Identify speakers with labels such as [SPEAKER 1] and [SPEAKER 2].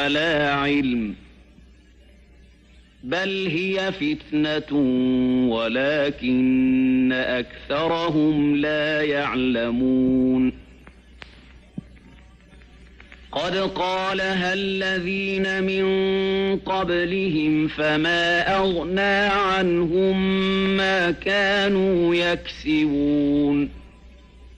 [SPEAKER 1] على علم بل هي فتنة ولكن أكثرهم لا يعلمون قد قالها الذين من قبلهم فما أغنى عنهم ما كانوا يكسبون